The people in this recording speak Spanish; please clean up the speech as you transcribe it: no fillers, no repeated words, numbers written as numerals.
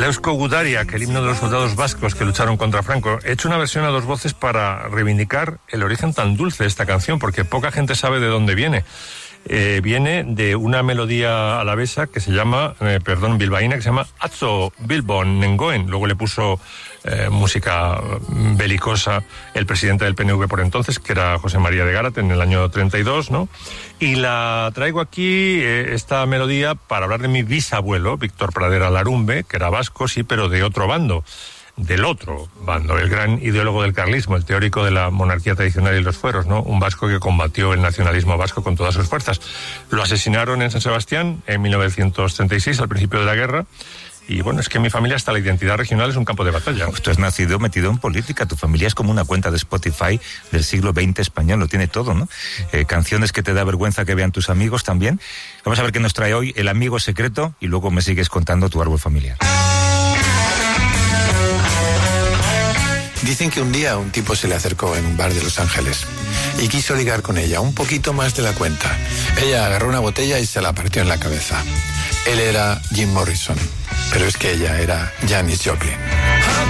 Eusko Gudariak, el himno de los soldados vascos que lucharon contra Franco. He hecho una versión a dos voces para reivindicar el origen tan dulce de esta canción, porque poca gente sabe de dónde viene. Viene de una melodía alavesa que se llama, bilbaína, que se llama Atzo Bilbon Nengoen. Luego le puso música belicosa el presidente del PNV por entonces, que era José María de Gárate, en el año 32, ¿no? Y la traigo aquí, esta melodía, para hablar de mi bisabuelo, Víctor Pradera Larumbe, que era vasco, sí, pero de otro bando. Del otro bando, el gran ideólogo del carlismo, el teórico de la monarquía tradicional y los fueros, ¿no? Un vasco que combatió el nacionalismo vasco con todas sus fuerzas. Lo asesinaron en San Sebastián en 1936, al principio de la guerra. Y bueno, es que en mi familia hasta la identidad regional es un campo de batalla. Pues tú has nacido metido en política, tu familia es como una cuenta de Spotify del siglo XX español, lo tiene todo, ¿no? Canciones que te da vergüenza que vean tus amigos también. Vamos a ver qué nos trae hoy el amigo secreto y luego me sigues contando tu árbol familiar. Dicen que un día un tipo se le acercó en un bar de Los Ángeles y quiso ligar con ella un poquito más de la cuenta. Ella agarró una botella y se la partió en la cabeza. Él era Jim Morrison, pero es que ella era Janis Joplin.